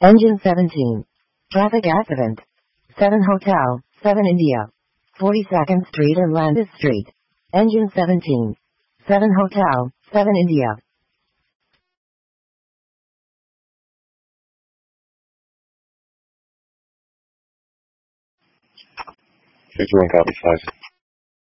Engine 17. Traffic accident. 7 Hotel, 7 India. 42nd Street and Landis Street. Engine 17. 7 Hotel, 7 India. 51 copy 5.